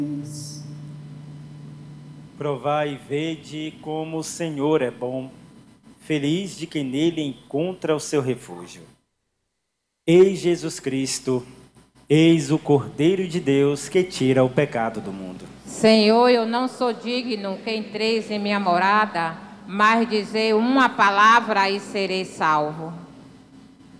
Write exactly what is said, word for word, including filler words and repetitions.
Provai e vede como o Senhor é bom, feliz de quem nele encontra o seu refúgio. Eis Jesus Cristo, eis o Cordeiro de Deus que tira o pecado do mundo. Senhor, eu não sou digno que entreis em minha morada, mas dizei uma palavra e serei salvo.